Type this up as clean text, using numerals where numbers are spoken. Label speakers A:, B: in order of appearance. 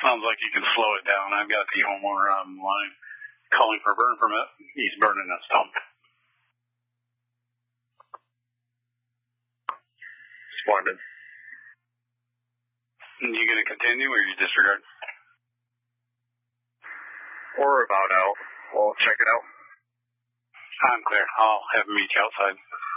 A: Sounds like you can slow it down. I've got the homeowner on the line calling for a burn permit. He's burning that stump.
B: Splendid.
A: You going to continue or you disregard?
B: We're about out. We'll check it out.
A: I'm clear. I'll have him meet you outside.